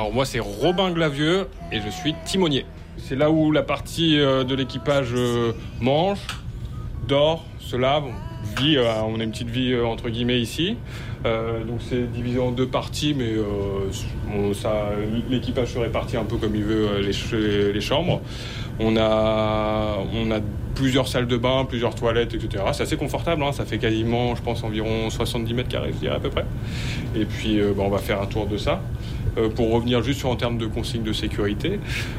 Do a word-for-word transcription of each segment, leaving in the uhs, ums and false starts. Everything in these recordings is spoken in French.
Alors moi c'est Robin Glavieux et je suis timonier. C'est là où la partie euh, de l'équipage euh, mange, dort, se lave, vit. Euh, on a une petite vie euh, entre guillemets ici. Euh, donc c'est divisé en deux parties, mais euh, bon, ça, l'équipage se répartit un peu comme il veut euh, les, ch- les chambres. On a, on a plusieurs salles de bain, plusieurs toilettes, et cetera. C'est assez confortable, hein, ça fait quasiment, je pense, environ soixante-dix mètres carrés, je dirais à peu près. Et puis euh, bah, on va faire un tour de ça. Euh, pour revenir juste sur en termes de consignes de sécurité.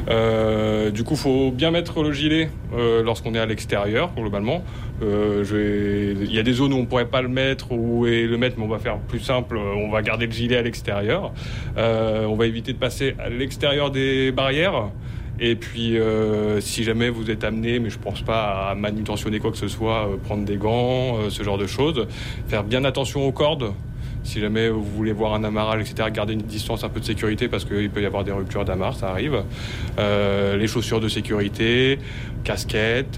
Euh, du coup, il faut bien mettre le gilet euh, lorsqu'on est à l'extérieur, globalement. Euh, je vais... Il y a des zones où on ne pourrait pas le mettre ou le mettre, mais on va faire plus simple. On va garder le gilet à l'extérieur. Euh, on va éviter de passer à l'extérieur des barrières. Et puis, euh, si jamais vous êtes amené, mais je ne pense pas à manutentionner quoi que ce soit, euh, prendre des gants, euh, ce genre de choses. Faire bien attention aux cordes. Si jamais vous voulez voir un amarrage, et cetera, gardez une distance un peu de sécurité parce qu'il peut y avoir des ruptures d'amarre, ça arrive. Euh, les chaussures de sécurité, casquette.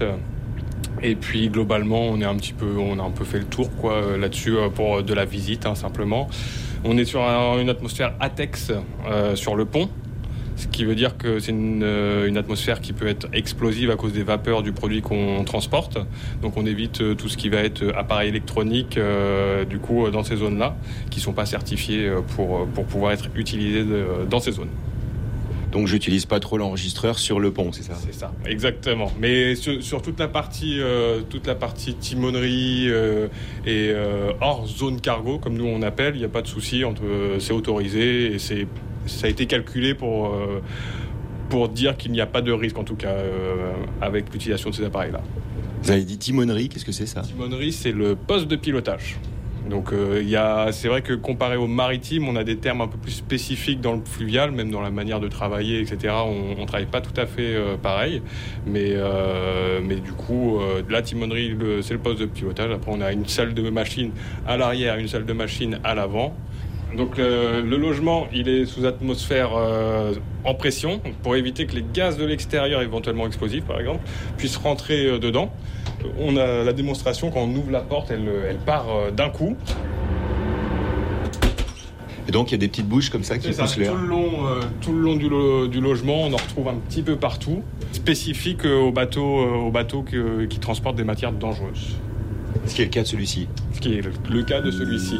Et puis globalement, on est un petit peu, on a un peu fait le tour quoi là-dessus pour de la visite hein, simplement. On est sur un, une atmosphère ATEX euh, sur le pont. Ce qui veut dire que c'est une, une atmosphère qui peut être explosive à cause des vapeurs du produit qu'on transporte. Donc on évite tout ce qui va être appareil électronique euh, du coup dans ces zones-là, qui ne sont pas certifiées pour, pour pouvoir être utilisées de, dans ces zones. Donc j'utilise pas trop l'enregistreur sur le pont, c'est ça ? C'est ça, exactement. Mais sur, sur toute la partie, euh, toute la partie timonerie euh, et euh, hors zone cargo, comme nous on appelle, il n'y a pas de souci, entre, c'est autorisé et c'est ça a été calculé pour, euh, pour dire qu'il n'y a pas de risque, en tout cas, euh, avec l'utilisation de ces appareils-là. Vous avez dit timonerie, qu'est-ce que c'est ça ? Timonerie, c'est le poste de pilotage. Donc, euh, y a, c'est vrai que comparé au maritime, on a des termes un peu plus spécifiques dans le fluvial, même dans la manière de travailler, et cetera. On ne travaille pas tout à fait euh, pareil. Mais, euh, mais du coup, euh, la timonerie, le, c'est le poste de pilotage. Après, on a une salle de machine à l'arrière, une salle de machine à l'avant. Donc euh, le logement, il est sous atmosphère euh, en pression pour éviter que les gaz de l'extérieur, éventuellement explosifs par exemple, puissent rentrer euh, dedans. On a la démonstration, quand on ouvre la porte, elle, elle part euh, d'un coup. Et donc il y a des petites bouches comme ça qui C'est poussent ça, l'air. tout le long, euh, tout le long du, lo- du logement, on en retrouve un petit peu partout, spécifique euh, aux bateaux, euh, aux bateaux que, qui transportent des matières dangereuses. Ce qui est le cas de celui-ci. Ce qui est le, le cas de celui-ci.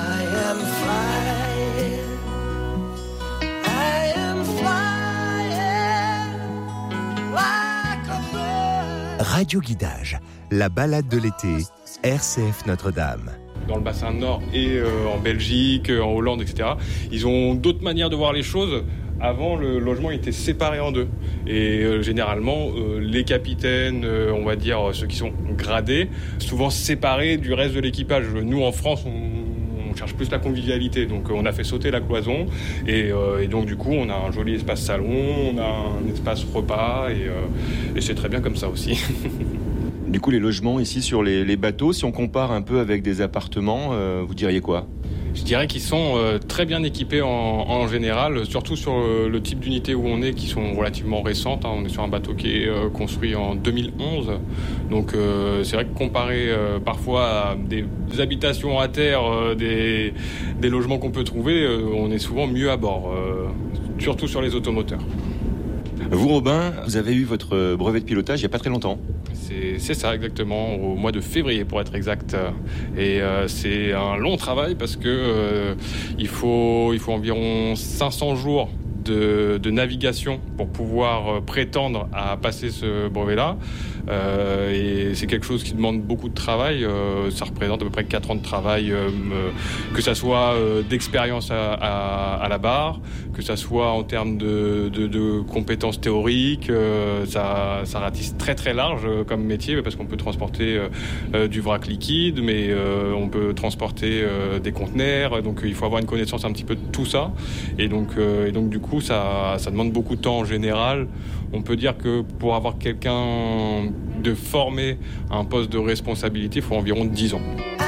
Radio Guidage, la balade de l'été, R C F Notre-Dame. Dans le bassin nord et euh, en Belgique, en Hollande, et cetera. Ils ont d'autres manières de voir les choses. Avant, le logement était séparé en deux. Et euh, généralement, euh, les capitaines, euh, on va dire ceux qui sont gradés, souvent séparés du reste de l'équipage. Nous, en France, on, on cherche plus la convivialité. Donc, on a fait sauter la cloison. Et, euh, et donc, du coup, on a un joli espace salon, on a un espace repas. Et, euh, et c'est très bien comme ça aussi. Du coup, les logements ici sur les, les bateaux, si on compare un peu avec des appartements, euh, vous diriez quoi ? Je dirais qu'ils sont euh, très bien équipés en, en général, surtout sur le, le type d'unité où on est, qui sont relativement récentes. Hein. On est sur un bateau qui est euh, construit en deux mille onze. Donc euh, c'est vrai que comparé euh, parfois à des habitations à terre, euh, des, des logements qu'on peut trouver, euh, on est souvent mieux à bord, euh, surtout sur les automoteurs. Vous, Robin, vous avez eu votre brevet de pilotage il n'y a pas très longtemps. C'est, c'est ça exactement, au mois de février pour être exact. Et euh, c'est un long travail parce que euh, il faut, il faut environ cinq cents jours de, de navigation pour pouvoir prétendre à passer ce brevet-là. Euh, et c'est quelque chose qui demande beaucoup de travail. Euh, ça représente à peu près quatre ans de travail, euh, que ça soit euh, d'expérience à, à, à la barre, que ça soit en termes de, de, de compétences théoriques. Euh, ça, ça ratisse très très large euh, comme métier parce qu'on peut transporter euh, du vrac liquide, mais euh, on peut transporter euh, des conteneurs. Donc il faut avoir une connaissance un petit peu de tout ça. Et donc, euh, et donc du coup, ça, ça demande beaucoup de temps en général. On peut dire que pour avoir quelqu'un de formé à un poste de responsabilité, il faut environ dix ans.